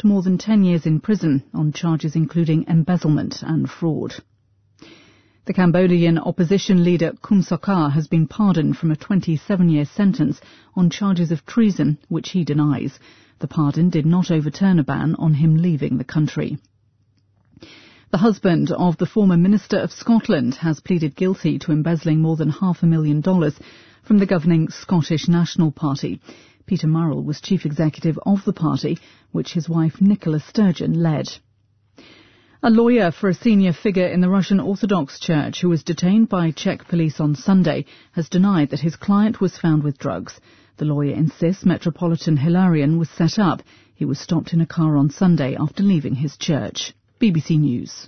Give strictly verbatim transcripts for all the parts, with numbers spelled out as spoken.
to more than ten years in prison on charges including embezzlement and fraud. The Cambodian opposition leader Kum Sokha has been pardoned from a twenty-seven-year sentence on charges of treason, which he denies. The pardon did not overturn a ban on him leaving the country. The husband of the former Minister of Scotland has pleaded guilty to embezzling more than half a million dollars from the governing Scottish National Party. Peter Murrell was chief executive of the party, which his wife Nicola Sturgeon led. A lawyer for a senior figure in the Russian Orthodox Church who was detained by Czech police on Sunday has denied that his client was found with drugs. The lawyer insists Metropolitan Hilarion was set up. He was stopped in a car on Sunday after leaving his church. B B C News.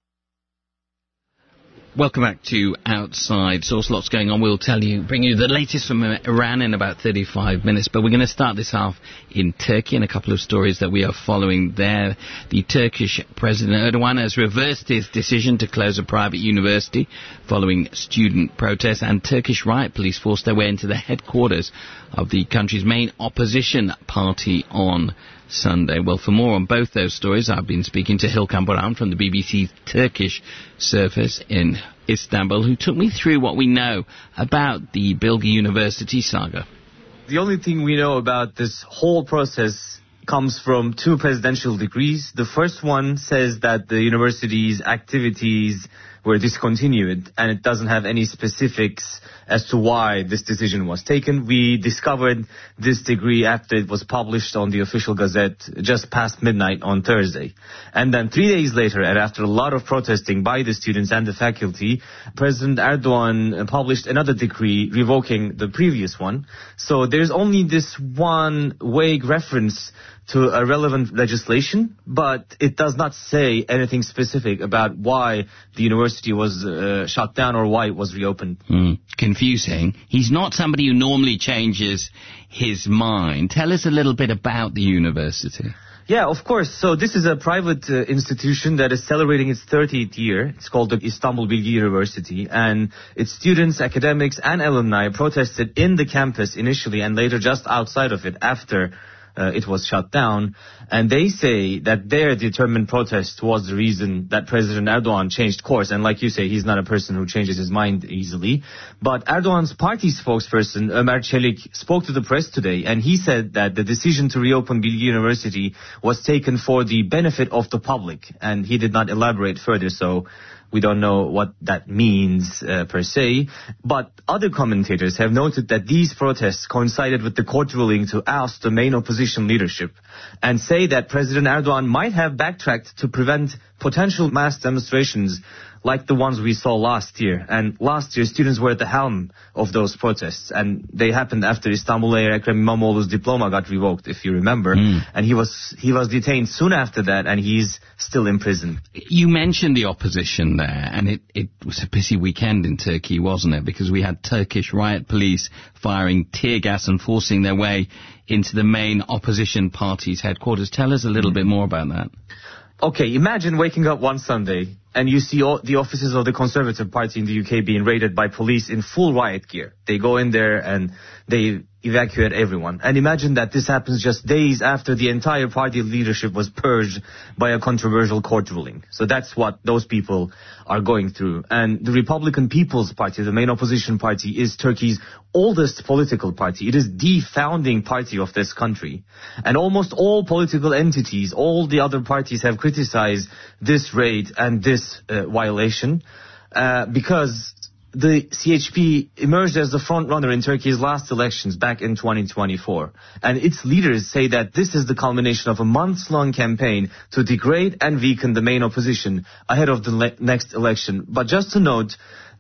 Welcome back to Outside. So lots going on. We'll tell you, bring you the latest from Iran in about thirty-five minutes. But we're going to start this half in Turkey and a couple of stories that we are following there. The Turkish President Erdogan has reversed his decision to close a private university following student protests, and Turkish riot police forced their way into the headquarters of the country's main opposition party on Sunday. Well, for more on both those stories, I've been speaking to Hilkan Boran from the B B C's Turkish service in Istanbul, who took me through what we know about the Bilgi University saga. The only thing we know about this whole process comes from two presidential decrees. The first one says that the university's activities were discontinued, and it doesn't have any specifics as to why this decision was taken. We discovered this decree after it was published on the official gazette just past midnight on Thursday. And then three days later, and after a lot of protesting by the students and the faculty, President Erdogan published another decree revoking the previous one. So there's only this one vague reference to a relevant legislation, but it does not say anything specific about why the university was uh, shut down or why it was reopened. Mm, confusing. He's not somebody who normally changes his mind. Tell us a little bit about the university. Yeah, of course. So this is a private uh, institution that is celebrating its thirtieth year. It's called the Istanbul Bilgi University, and its students, academics, and alumni protested in the campus initially and later just outside of it after Uh, it was shut down, and they say that their determined protest was the reason that President Erdogan changed course. And like you say, he's not a person who changes his mind easily. But Erdogan's party spokesperson, Ömer Çelik, spoke to the press today, and he said that the decision to reopen Bilgi University was taken for the benefit of the public, and he did not elaborate further, so we don't know what that means uh, per se. But other commentators have noted that these protests coincided with the court ruling to oust the main opposition leadership, and say that President Erdogan might have backtracked to prevent potential mass demonstrations like the ones we saw last year. And last year, students were at the helm of those protests, and they happened after Istanbul Mayor Ekrem İmamoğlu's diploma got revoked, if you remember. Mm. And he was he was detained soon after that, and he's still in prison. You mentioned the opposition there, and it, it was a busy weekend in Turkey, wasn't it? Because we had Turkish riot police firing tear gas and forcing their way into the main opposition party's headquarters. Tell us a little mm. bit more about that. Okay, imagine waking up one Sunday and you see all the offices of the Conservative Party in the U K being raided by police in full riot gear. They go in there and they evacuate everyone. And imagine that this happens just days after the entire party leadership was purged by a controversial court ruling. So that's what those people are going through. And the Republican People's Party, the main opposition party, is Turkey's oldest political party. It is the founding party of this country. And almost all political entities, all the other parties have criticized this raid and this uh, violation uh, because the C H P emerged as the front runner in Turkey's last elections back in twenty twenty-four. And its leaders say that this is the culmination of a months-long campaign to degrade and weaken the main opposition ahead of the le- next election. But just to note,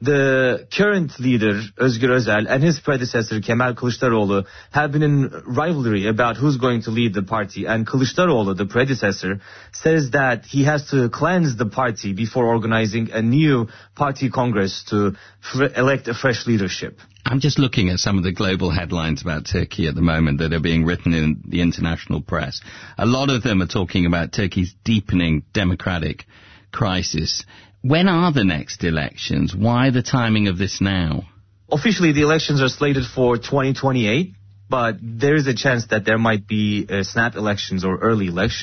the current leader, Özgür Özel, and his predecessor, Kemal Kılıçdaroğlu, have been in rivalry about who's going to lead the party. And Kılıçdaroğlu, the predecessor, says that he has to cleanse the party before organizing a new party congress to fr- elect a fresh leadership. I'm just looking at some of the global headlines about Turkey at the moment that are being written in the international press. A lot of them are talking about Turkey's deepening democratic crisis. When are the next elections? Why the timing of this now? Officially, the elections are slated for twenty twenty-eight, but there is a chance that there might be uh, snap elections or early elections.